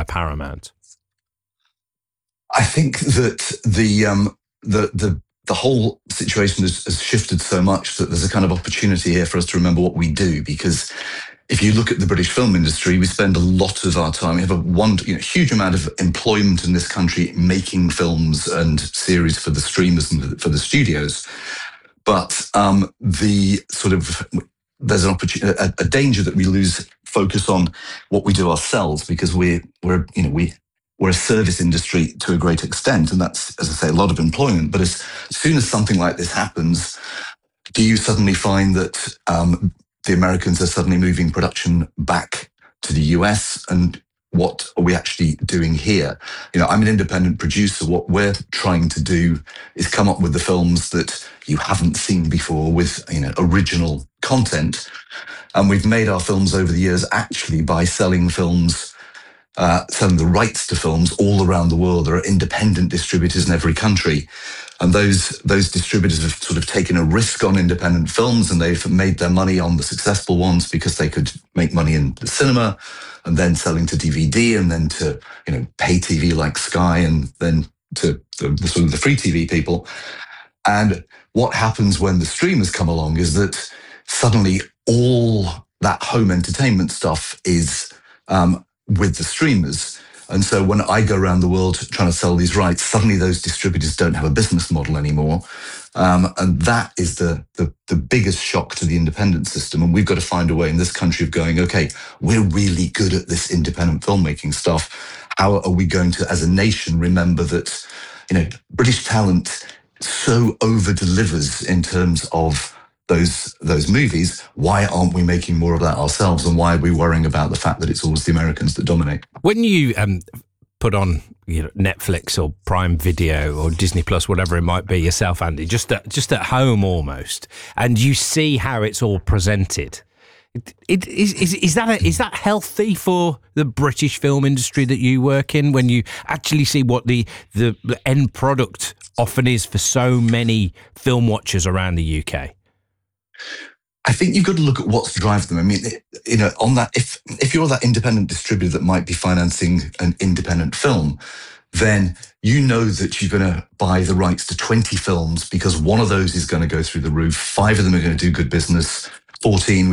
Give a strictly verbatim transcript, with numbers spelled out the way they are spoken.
by Paramount? I think that the um, the the the whole situation has, has shifted so much that there's a kind of opportunity here for us to remember what we do. Because if you look at the British film industry, we spend a lot of our time. We have a one, you know, huge amount of employment in this country making films and series for the streamers and for the studios. But um, the sort of there's an opportunity, a, a danger that we lose focus on what we do ourselves, because we're we're you know we. We're a service industry to a great extent, and that's, as I say, a lot of employment. But as soon as something like this happens, do you suddenly find that um, the Americans are suddenly moving production back to the U S? And what are we actually doing here? You know, I'm an independent producer. What we're trying to do is come up with the films that you haven't seen before with, you know, original content. And we've made our films over the years actually by selling films Uh, selling the rights to films all around the world. There are independent distributors in every country. And those those distributors have sort of taken a risk on independent films, and they've made their money on the successful ones because they could make money in the cinema, and then selling to D V D, and then to, you know, pay T V like Sky, and then to the, the sort of the free T V people. And what happens when the streamers come along is that suddenly all that home entertainment stuff is um, with the streamers. And so when I go around the world trying to sell these rights, suddenly those distributors don't have a business model anymore. Um, and that is the, the the biggest shock to the independent system. And we've got to find a way in this country of going, okay, we're really good at this independent filmmaking stuff. How are we going to, as a nation, remember that, you know, British talent so over-delivers in terms of those those movies? Why aren't we making more of that ourselves, and why are we worrying about the fact that it's always the Americans that dominate? When you um, put on, you know, Netflix or Prime Video or Disney Plus, whatever it might be, yourself, Andy, just at, just at home almost, and you see how it's all presented, it, it, is, is, is, that a, is that healthy for the British film industry that you work in, when you actually see what the, the, the end product often is for so many film watchers around the U K? I think you've got to look at what's driving them. I mean, you know, on that, if if you're that independent distributor that might be financing an independent film, then you know that you're going to buy the rights to twenty films because one of those is going to go through the roof, five of them are going to do good business, fourteen